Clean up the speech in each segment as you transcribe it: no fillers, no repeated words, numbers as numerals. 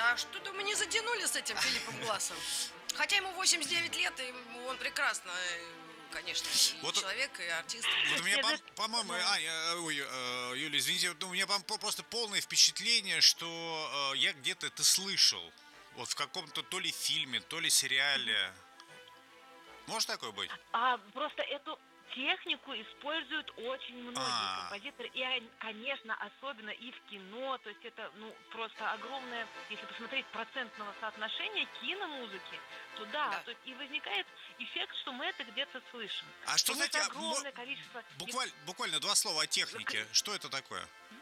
Да, что-то мы не затянули с этим Филиппом Глассом. Хотя ему 89 лет, и он прекрасно, конечно, и Вот, человек, и артист. вот у меня, по-моему, Юля, извините, у меня просто полное впечатление, что я где-то это слышал. Вот в каком-то то ли фильме, то ли сериале. Может такое быть? Просто эту технику используют очень многие А, композиторы, и, конечно, особенно и в кино, то есть это, просто огромное, если посмотреть процентного соотношения киномузыки, то да, Да. то есть и возникает эффект, что мы это где-то слышим. а что, Потому знаете, что огромное количество... буквально два слова о технике. Что это такое?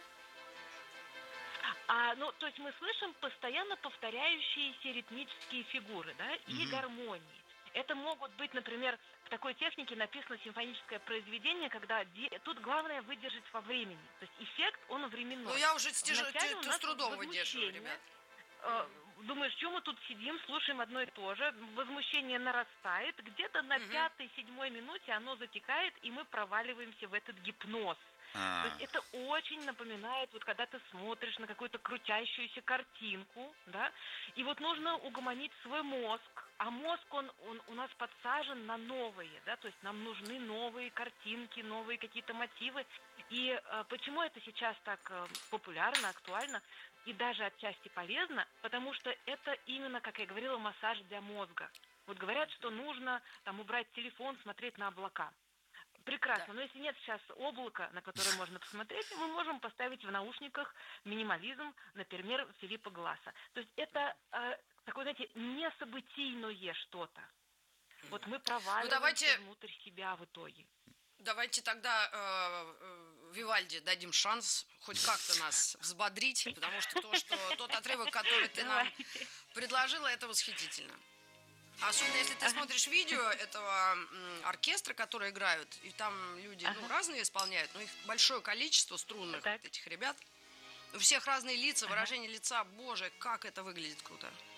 То есть мы слышим постоянно повторяющиеся ритмические фигуры, да, и Мгм. гармонии. Это могут быть, например, в такой технике написано симфоническое произведение, когда тут главное выдержать во времени. То есть эффект, он Ну, временной. я уже Вначале у с нас трудом выдерживаю, возмущение. ребят. Думаешь, что мы тут сидим, слушаем одно и то же, возмущение нарастает, где-то на Мгм. пятой-седьмой минуте оно затекает, и мы проваливаемся в этот гипноз. То есть А, это очень напоминает, вот когда ты смотришь на какую-то крутящуюся картинку, да, и вот нужно угомонить свой мозг, а мозг, он у нас подсажен на новые, да, то есть нам нужны новые картинки, новые какие-то мотивы. И почему это сейчас так популярно, актуально и даже отчасти полезно, потому что это именно, как я говорила, массаж для мозга. Вот говорят, что нужно там убрать телефон, смотреть на облака. Да. Прекрасно. Но если нет сейчас облака, на которое можно посмотреть, мы можем поставить в наушниках минимализм, например, Филиппа Гласса. То есть это такое, знаете, несобытийное что-то. Вот мы Ну, давайте, проваливаемся внутрь себя в итоге. давайте тогда Вивальди дадим шанс хоть как-то нас взбодрить, потому что тот отрывок, который ты нам Давайте. предложила, это восхитительно. Особенно если ты смотришь видео этого оркестра, который играют, и там люди, Ага. разные исполняют, но их большое количество струнных Так. вот этих ребят. У всех разные лица, Ага. выражение лица, боже, как это выглядит круто.